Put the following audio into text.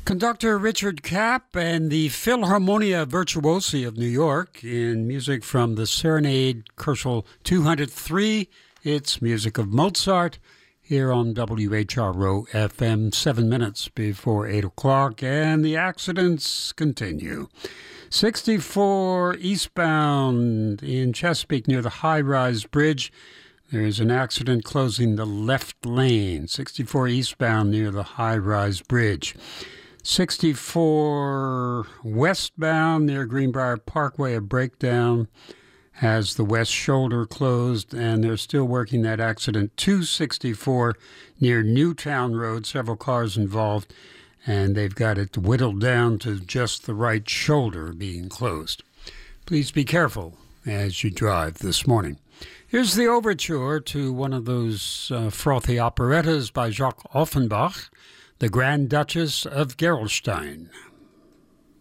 Conductor Richard Kapp and the Philharmonia Virtuosi of New York in music from the Serenade Kochel 203. It's music of Mozart here on WHRO FM, 7 minutes before 8 o'clock, and the accidents continue. 64 eastbound in Chesapeake near the high-rise bridge. There's an accident closing the left lane. 64 eastbound near the high-rise bridge. 64 westbound near Greenbrier Parkway, a breakdown has the west shoulder closed, and they're still working that accident. 264 near Newtown Road, several cars involved, and they've got it whittled down to just the right shoulder being closed. Please be careful as you drive this morning. Here's the overture to one of those frothy operettas by Jacques Offenbach, The Grand Duchess of Gerolstein.